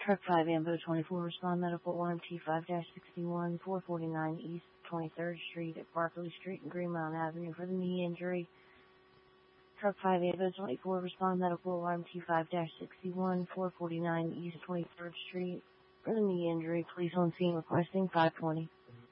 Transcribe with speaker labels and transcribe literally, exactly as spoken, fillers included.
Speaker 1: Truck five Ambo twenty-four, respond medical O M T five sixty-one, four forty-nine East twenty-third Street at Barkley Street and Greenmount Avenue for the knee injury. Truck five Ambo twenty-four, respond medical O M T five sixty-one, four forty-nine East twenty-third Street for the knee injury. Police on scene requesting five twenty.